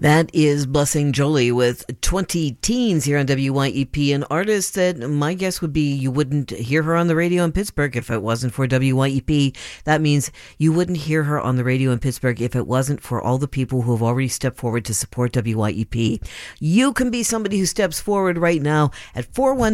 That is Blessing Jolie with 20 Teens here on WYEP, an artist that my guess would be you wouldn't hear her on the radio in Pittsburgh if it wasn't for WYEP. That means you wouldn't hear her on the radio in Pittsburgh if it wasn't for all the people who have already stepped forward to support WYEP. You can be somebody who steps forward right now at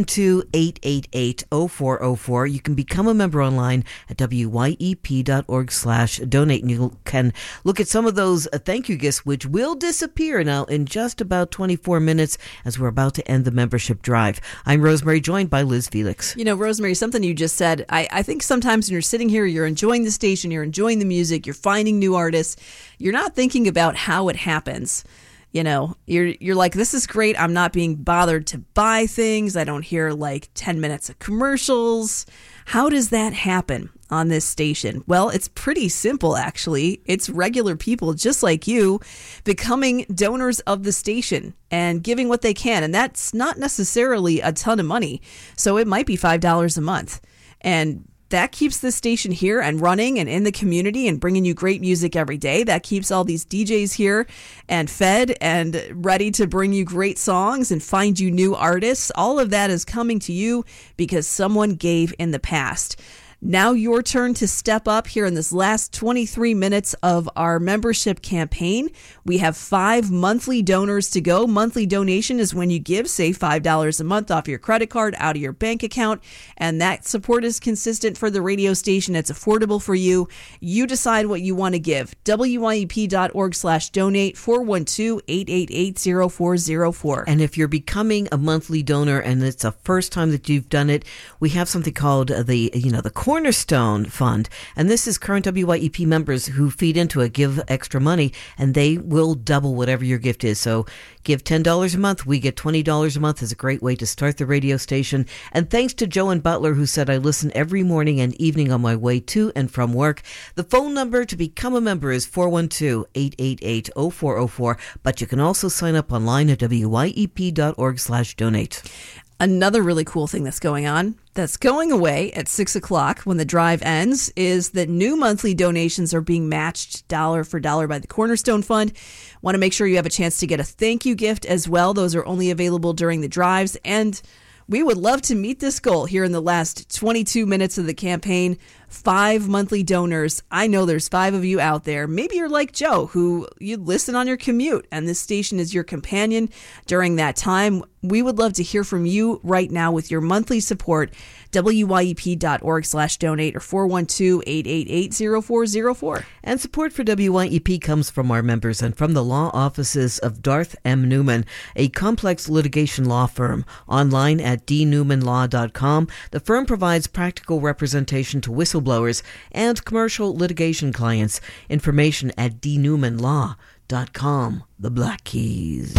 412-888-0404. You can become a member online at wyep.org/donate, and you can look at some of those thank you gifts, which will disappear now in just about 24 minutes as we're about to end the membership drive. I'm Rosemary, joined by Liz Felix. You know, Rosemary, something you just said, I think sometimes when you're sitting here, you're enjoying the station, you're enjoying the music, you're finding new artists, you're not thinking about how it happens. You know, you're like, this is great. I'm not being bothered to buy things. I don't hear like 10 minutes of commercials. How does that happen on this station? Well, it's pretty simple, actually. It's regular people just like you becoming donors of the station and giving what they can. And that's not necessarily a ton of money. So it might be $5 a month. And that keeps the station here and running and in the community and bringing you great music every day. That keeps all these DJs here and fed and ready to bring you great songs and find you new artists. All of that is coming to you because someone gave in the past. Now your turn to step up here in this last 23 minutes of our membership campaign. We have 5 monthly donors to go. Monthly donation is when you give, say, $5 a month off your credit card, out of your bank account, and that support is consistent for the radio station. It's affordable for you. You decide what you want to give. wyep.org/donate, 412-888-0404. And if you're becoming a monthly donor and it's the first time that you've done it, we have something called the Cornerstone Fund, and this is current WYEP members who feed into it, give extra money, and they will double whatever your gift is. So give $10 a month, we get $20 a month. Is a great way to start the radio station. And thanks to Joe and Butler, who said I listen every morning and evening on my way to and from work. The phone number to become a member is 412-888-0404, but you can also sign up online at wyep.org/donate. Another really cool thing that's going away at 6 o'clock when the drive ends is that new monthly donations are being matched dollar for dollar by the Cornerstone Fund. Want to make sure you have a chance to get a thank you gift as well. Those are only available during the drives. And we would love to meet this goal here in the last 22 minutes of the campaign. 5 monthly donors. I know there's 5 of you out there. Maybe you're like Joe, who you listen on your commute, and this station is your companion during that time. We would love to hear from you right now with your monthly support. wyep.org/donate or 412-888-0404. And support for WYEP comes from our members and from the law offices of Darth M. Newman, a complex litigation law firm. Online at dnewmanlaw.com, the firm provides practical representation to whistleblowers and commercial litigation clients. Information at dnewmanlaw.com. The Black Keys.